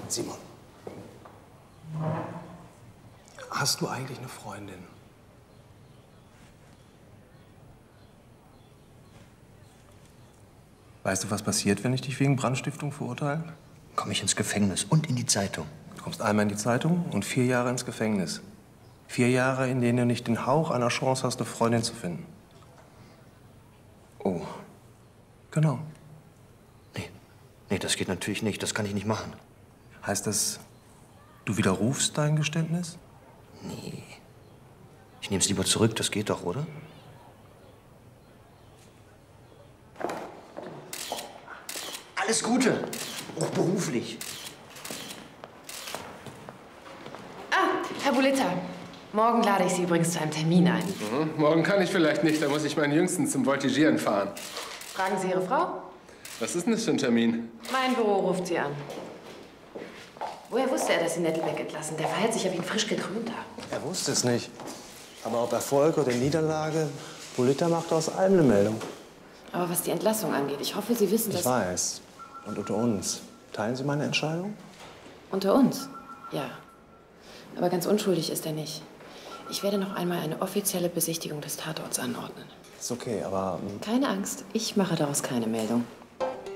Simon. Hast du eigentlich eine Freundin? Weißt du, was passiert, wenn ich dich wegen Brandstiftung verurteile? Komme ich ins Gefängnis und in die Zeitung. Du kommst einmal in die Zeitung und 4 Jahre ins Gefängnis. 4 Jahre, in denen du nicht den Hauch einer Chance hast, eine Freundin zu finden. Oh, genau. Nee, das geht natürlich nicht. Das kann ich nicht machen. Heißt das, du widerrufst dein Geständnis? Nee. Ich nehme es lieber zurück. Das geht doch, oder? Alles Gute. Auch beruflich. Ah, Herr Bullitta. Morgen lade ich Sie übrigens zu einem Termin ein. Morgen kann ich vielleicht nicht. Da muss ich meinen Jüngsten zum Voltigieren fahren. Fragen Sie Ihre Frau? Was ist denn das für ein Termin? Mein Büro ruft Sie an. Woher wusste er, dass Sie Nettelbeck entlassen? Der verhält sich ja wie ein frisch gekrönter. Er wusste es nicht. Aber ob Erfolg oder Niederlage, Bullitta macht aus allem eine Meldung. Aber was die Entlassung angeht, ich hoffe, Sie wissen, dass... Ich weiß. Und unter uns. Teilen Sie meine Entscheidung? Unter uns? Ja. Aber ganz unschuldig ist er nicht. Ich werde noch einmal eine offizielle Besichtigung des Tatorts anordnen. Ist okay, aber... Keine Angst, ich mache daraus keine Meldung.